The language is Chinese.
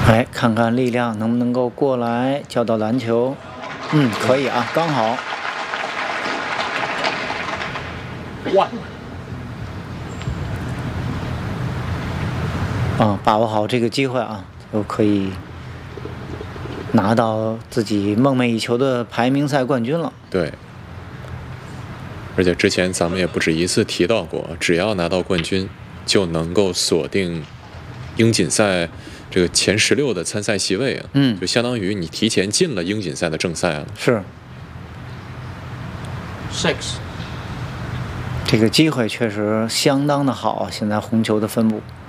哎，看看力量能不能够过来交到篮球。可以啊，刚好。 哇！ 把握好这个机会啊，就可以拿到自己梦寐以求的排名赛冠军了。 对。而且之前咱们也不止一次提到过，只要拿到冠军，就能够锁定英锦赛这个前16的参赛席位啊。就相当于你提前进了英锦赛的正赛了。 是。 6。 这个机会确实相当的好，现在红球的分布。